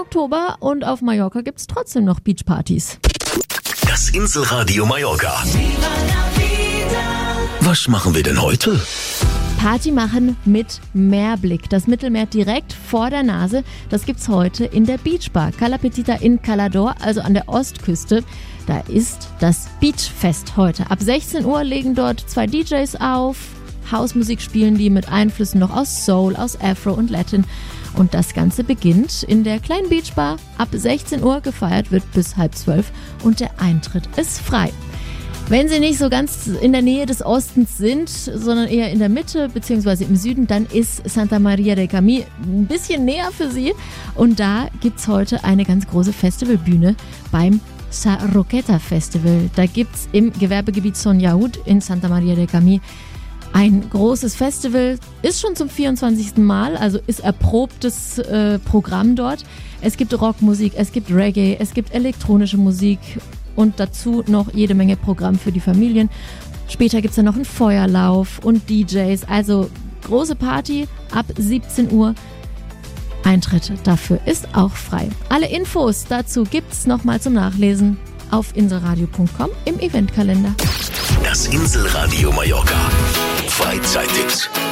Oktober und auf Mallorca gibt's trotzdem noch Beachpartys. Das Inselradio Mallorca. Was machen wir denn heute? Party machen mit Meerblick. Das Mittelmeer direkt vor der Nase. Das gibt's heute in der Beachbar Cala Petita in Cala d'Or, also an der Ostküste. Da ist das Beachfest heute. Ab 16 Uhr legen dort 2 DJs auf. Hausmusik spielen die mit Einflüssen noch aus Soul, aus Afro und Latin. Und das Ganze beginnt in der kleinen Beachbar. Ab 16 Uhr gefeiert wird bis 11:30 und der Eintritt ist frei. Wenn Sie nicht so ganz in der Nähe des Ostens sind, sondern eher in der Mitte bzw. im Süden, dann ist Santa Maria del Camí ein bisschen näher für Sie. Und da gibt's heute eine ganz große Festivalbühne beim Sa Roqueta Festival. Da gibt's im Gewerbegebiet Son Yahut in Santa Maria del Camí ein großes Festival. Ist schon zum 24. Mal, also ist erprobtes Programm dort. Es gibt Rockmusik, es gibt Reggae, es gibt elektronische Musik. Und dazu noch jede Menge Programm für die Familien. Später gibt es dann noch einen Feuerlauf und DJs. Also große Party ab 17 Uhr. Eintritt dafür ist auch frei. Alle Infos dazu gibt's nochmal zum Nachlesen auf inselradio.com im Eventkalender. Das Inselradio Mallorca. Freizeittipps.